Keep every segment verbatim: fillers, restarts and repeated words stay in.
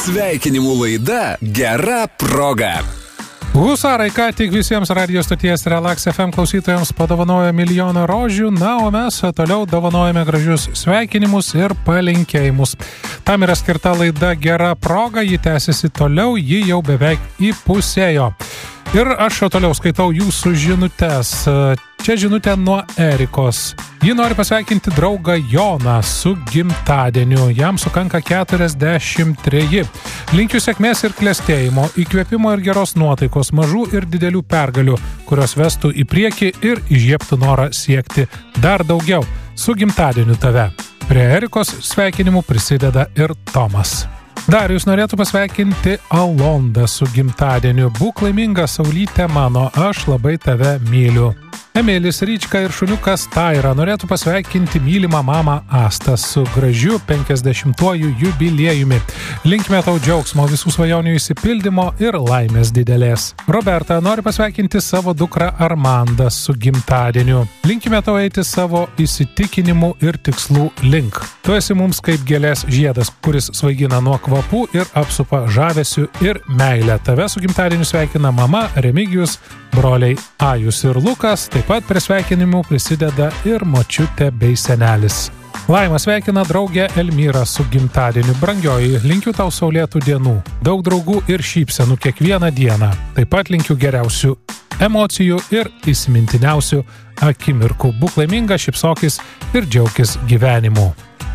Sveikinimų laida Gera proga. Husarai ką tik visiems radio stoties Relax F M klausytojams padovanojo milijoną rožių, na, o mes toliau dovanojame gražius sveikinimus ir palinkėjimus. Tam yra skirta laida Gera proga, ji tęsiasi toliau, ji jau beveik įpusėjo. Ir aš toliau skaitau jūsų žinutes. Čia žinutė nuo Erikos. Ji nori pasveikinti draugą Joną su gimtadieniu. Jam sukanka keturiasdešimt treji. Linkiu sėkmės ir klestėjimo, įkvėpimo ir geros nuotaikos, mažų ir didelių pergalių, kurios vestų į priekį ir įžiebtų norą siekti dar daugiau. Su gimtadieniu tave. Prie Erikos sveikinimų prisideda ir Tomas. Darius norėtų pasveikinti Alondą su gimtadieniu. Būk laiminga, saulytė mano, aš labai tave myliu. Emilis, Ryčka ir šuniukas Taira norėtų pasveikinti mylimą mamą Astą su gražiu penkiasdešimtuoju jubiliejumi. Linkime tau džiaugsmo, visų svajonių išsipildymo ir laimės didelės. Roberta nori pasveikinti savo dukrą Armandą su gimtadieniu. Linkime tau eiti savo įsitikinimų ir tikslų link. Tu esi mums kaip gėlės žiedas, kuris svaigina nuo kvapų ir apsupa žavesiu ir meilę. Tave su gimtadieniu sveikina mama Remigijus, broliai Ajus ir Lukas, taip pat prie sveikinimų prisideda ir močiutė bei senelis. Laima sveikina draugę Elmyrą su gimtadieniu. Brangioji, linkiu tau saulėtų dienų, daug draugų ir šypsenų kiekvieną dieną. Taip pat linkiu geriausių emocijų ir įsimintiniausių akimirkų. Būk laiminga, šypsokis ir džiaukis gyvenimu.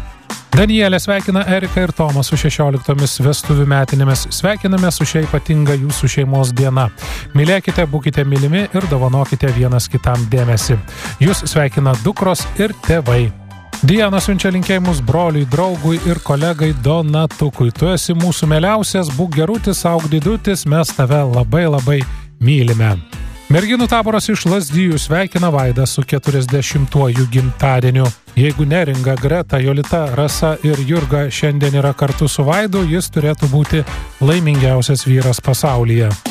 Danielė sveikina Eriką ir Tomą su šešioliktomis vestuvių metinėmis. Sveikiname su šia ypatinga jūsų šeimos diena. Mylėkite, būkite mylimi ir dovanokite vienas kitam dėmesį. Jūs sveikina dukros ir tėvai. Diana siunčia linkėjimus broliui, draugui ir kolegai Donatukui. Tu esi mūsų mieliausias, būk gerutis, auk didutis, mes tave labai labai mylime. Merginų taboras iš Lazdijų sveikina Vaidą su keturiasdešimtuoju gimtadieniu. Jeigu Neringa, Greta, Jolita, Rasa ir Jurga šiandien yra kartu su Vaidu, jis turėtų būti laimingiausias vyras pasaulyje.